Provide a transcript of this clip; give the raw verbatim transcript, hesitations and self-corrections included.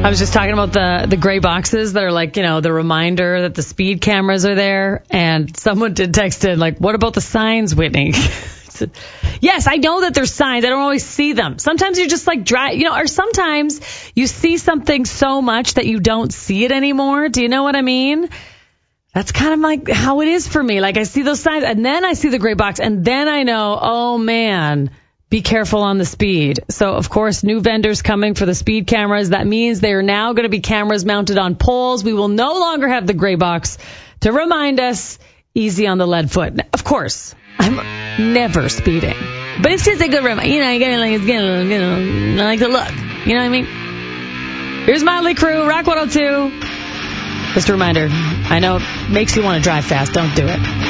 I was just talking about the, the gray boxes that are like, you know, the reminder that the speed cameras are there. And someone did text in, like, what about the signs, Whitney? Said, yes, I know that there's signs. I don't always see them. Sometimes you're just like, dry, you know, or sometimes you see something so much that you don't see it anymore. Do you know what I mean? That's kind of like how it is for me. Like I see those signs and then I see the gray box and then I know, oh man, be careful on the speed. So, of course, new vendors coming for the speed cameras. That means they are now going to be cameras mounted on poles. We will no longer have the gray box to remind us, easy on the lead foot. Of course, I'm never speeding. But it's just a good reminder. You know, you gotta like, it's gonna, you know, I like to look. You know what I mean? Here's Motley Crue, Rock one oh two. Just a reminder, I know it makes you want to drive fast. Don't do it.